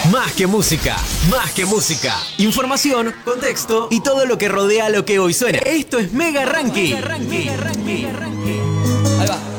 Más que música, más que música. Información, contexto y todo lo que rodea lo que hoy suena. Esto es Mega Ranking. Ahí va.